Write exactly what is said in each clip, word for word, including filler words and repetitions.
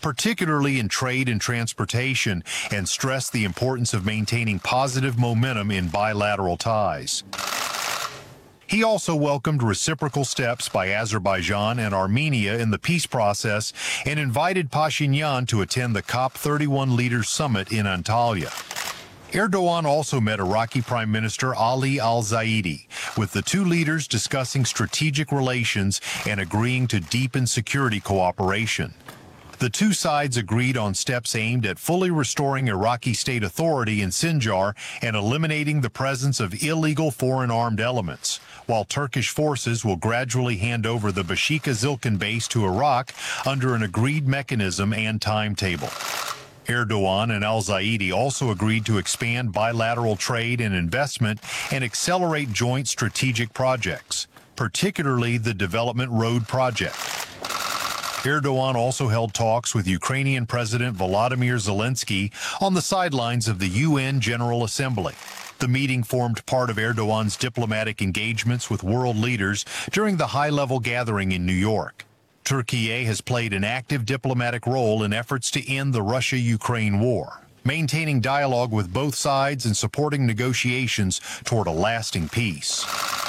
particularly in trade and transportation, and stressed the importance of maintaining positive momentum in bilateral ties. He also welcomed reciprocal steps by Azerbaijan and Armenia in the peace process and invited Pashinyan to attend the COP thirty-one Leaders Summit in Antalya. Erdogan also met Iraqi Prime Minister Ali al-Zaidi, with the two leaders discussing strategic relations and agreeing to deepen security cooperation. The two sides agreed on steps aimed at fully restoring Iraqi state authority in Sinjar and eliminating the presence of illegal foreign armed elements, while Turkish forces will gradually hand over the Bashika-Zilkan base to Iraq under an agreed mechanism and timetable. Erdogan and al-Zaidi also agreed to expand bilateral trade and investment and accelerate joint strategic projects, particularly the Development Road Project. Erdogan also held talks with Ukrainian President Volodymyr Zelensky on the sidelines of the U N General Assembly. The meeting formed part of Erdogan's diplomatic engagements with world leaders during the high-level gathering in New York. Turkey has played an active diplomatic role in efforts to end the Russia-Ukraine war, maintaining dialogue with both sides and supporting negotiations toward a lasting peace.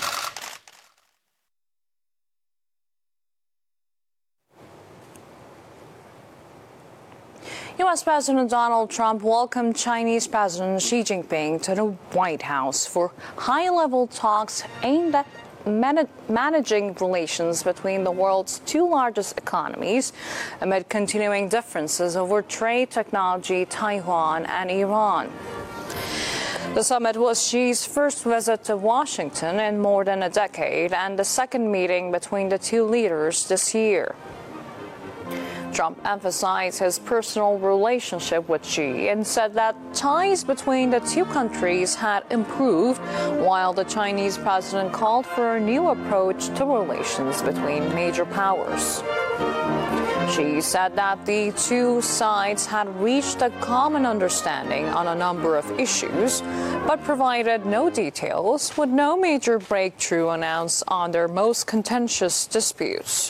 U S President Donald Trump welcomed Chinese President Xi Jinping to the White House for high-level talks aimed at Man- managing relations between the world's two largest economies amid continuing differences over trade, technology, Taiwan, and Iran. The summit was Xi's first visit to Washington in more than a decade and the second meeting between the two leaders this year. Trump emphasized his personal relationship with Xi and said that ties between the two countries had improved, while the Chinese president called for a new approach to relations between major powers. Xi said that the two sides had reached a common understanding on a number of issues, but provided no details, with no major breakthrough announced on their most contentious disputes.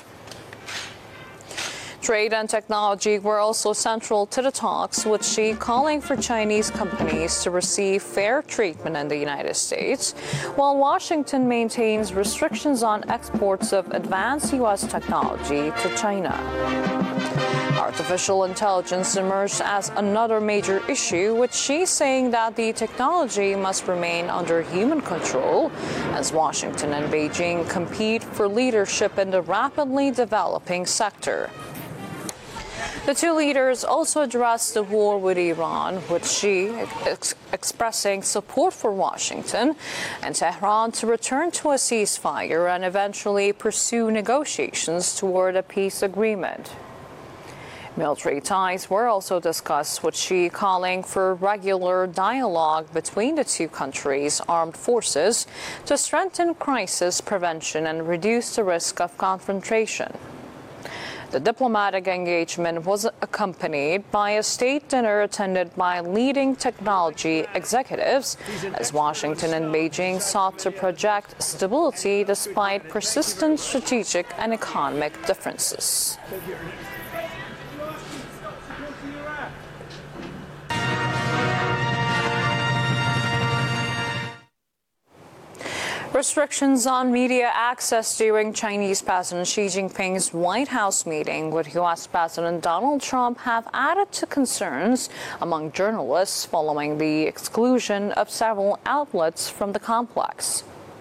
Trade and technology were also central to the talks, with Xi calling for Chinese companies to receive fair treatment in the United States, while Washington maintains restrictions on exports of advanced U S technology to China. Artificial intelligence emerged as another major issue, with Xi saying that the technology must remain under human control as Washington and Beijing compete for leadership in the rapidly developing sector. The two leaders also addressed the war with Iran, with Xi ex- expressing support for Washington and Tehran to return to a ceasefire and eventually pursue negotiations toward a peace agreement. Military ties were also discussed, with Xi calling for regular dialogue between the two countries' armed forces to strengthen crisis prevention and reduce the risk of confrontation. The diplomatic engagement was accompanied by a state dinner attended by leading technology executives, as Washington and Beijing sought to project stability despite persistent strategic and economic differences. Restrictions on media access during Chinese President Xi Jinping's White House meeting with U S President Donald Trump have added to concerns among journalists following the exclusion of several outlets from the complex.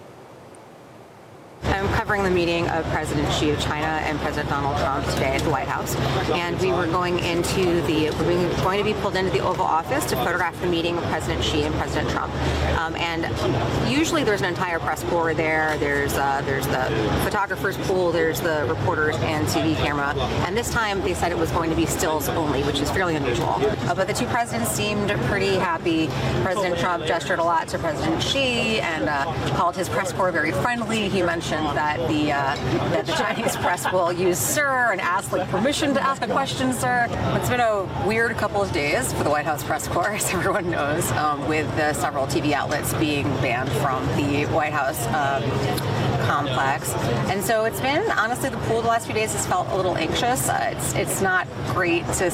I'm covering the meeting of President Xi of China and President Donald Trump today at the White House, and we were going into the we're going to be pulled into the Oval Office to photograph the meeting of President Xi and President Trump. Um, and usually there's an entire press corps there. There's uh, there's the photographer's pool, there's the reporters and T V camera. And this time they said it was going to be stills only, which is fairly unusual. Uh, but the two presidents seemed pretty happy. President Trump gestured a lot to President Xi and uh, called his press corps very friendly. He mentioned that the uh, that the Chinese press will use sir and ask like permission to ask a question, sir. It's been a weird couple of days for the White House press corps, as everyone knows, um, with uh, several T V outlets being banned from the White House um, complex. And so it's been, honestly, the pool the last few days has felt a little anxious. Uh, it's it's not great to